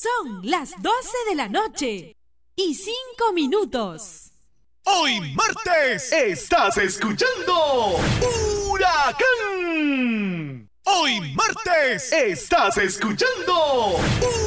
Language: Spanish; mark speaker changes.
Speaker 1: Son las 12 de la noche y 5 minutos.
Speaker 2: Hoy martes estás escuchando Huracán. Hoy martes estás escuchando